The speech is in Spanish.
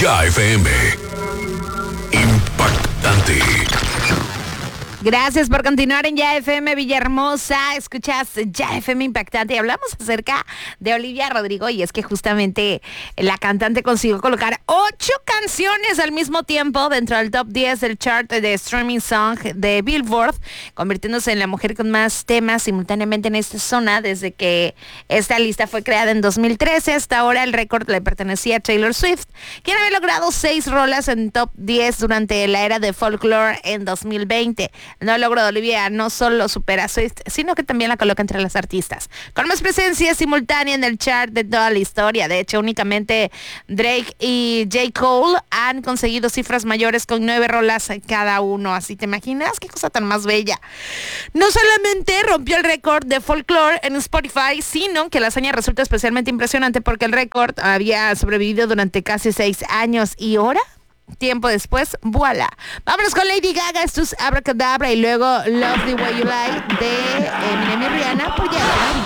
Ya FM. Impactante. Gracias por continuar en Ya FM Villahermosa. Escuchas Ya FM Impactante y hablamos acerca de Olivia Rodrigo, y es que justamente la cantante consiguió colocar 8 canciones al mismo tiempo dentro del top 10 del chart de streaming song de Billboard, convirtiéndose en la mujer con más temas simultáneamente en esta zona desde que esta lista fue creada en 2013. Hasta ahora el récord le pertenecía a Taylor Swift, quien había logrado 6 rolas en top 10 durante la era de Folklore en 2020. No logro de Olivia no solo supera a Swift, sino que también la coloca entre las artistas con más presencia simultánea en el chart de toda la historia. De hecho, únicamente Drake y J. Cole han conseguido cifras mayores con 9 rolas cada uno. Así te imaginas, qué cosa tan más bella. No solamente rompió el récord de Folklore en Spotify, sino que la hazaña resulta especialmente impresionante porque el récord había sobrevivido durante casi 6 años y ahora, tiempo después, voilà. Vámonos con Lady Gaga, esto es Abracadabra y luego Love the Way You Lie de Eminem y Rihanna por Ya.